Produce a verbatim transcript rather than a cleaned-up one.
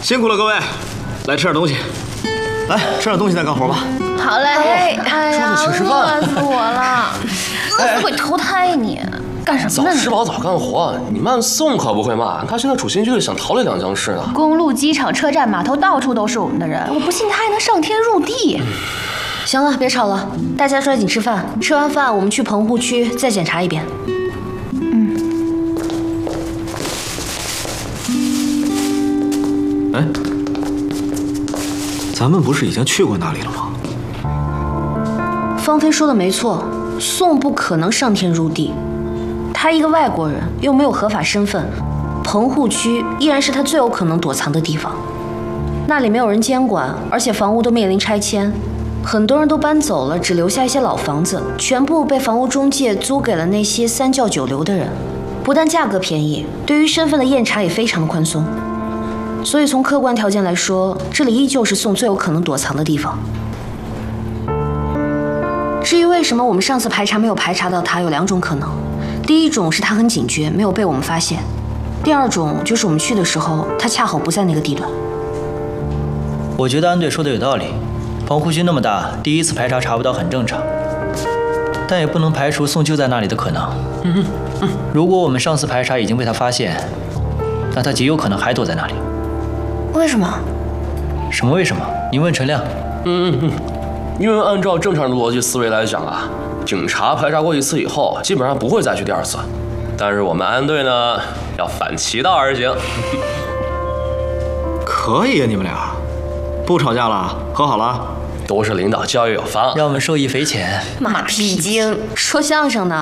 辛苦了各位，来吃点东西。来吃点东西再干活吧。 好嘞。哎哎呀， 请吃饭， 饿死我了！饿死会投胎你！干什么呢？ 早吃饱早干活，你慢送可不会骂。他现在处心积虑想逃离两江市呢。 公路、机场、车站、码头，到处都是我们的人，我不信他还能上天入地。 行了，别吵了，大家抓紧吃饭。吃完饭我们去棚户区再检查一遍。 嗯。 哎，咱们不是已经去过那里了吗？ 芳菲说的没错，宋不可能上天入地。他一个外国人，又没有合法身份，棚户区依然是他最有可能躲藏的地方。那里没有人监管，而且房屋都面临拆迁，很多人都搬走了，只留下一些老房子，全部被房屋中介租给了那些三教九流的人。不但价格便宜，对于身份的验查也非常的宽松。所以从客观条件来说，这里依旧是宋最有可能躲藏的地方。至于为什么我们上次排查没有排查到他，有两种可能。第一种是他很警觉，没有被我们发现；第二种就是我们去的时候，他恰好不在那个地段。 我觉得安队说的有道理，棚户区那么大，第一次排查查不到很正常，但也不能排除宋就在那里的可能。 嗯嗯， 如果我们上次排查已经被他发现，那他极有可能还躲在那里。 为什么？ 什么为什么？你问陈亮。 嗯嗯嗯，因为按照正常的逻辑思维来讲啊。警察排查过一次以后，基本上不会再去第二次。但是我们安队呢，要反其道而行。 可以啊，你们俩不吵架了，和好了。 都是领导教育有方， 让我们受益匪浅。 马屁精，说相声呢。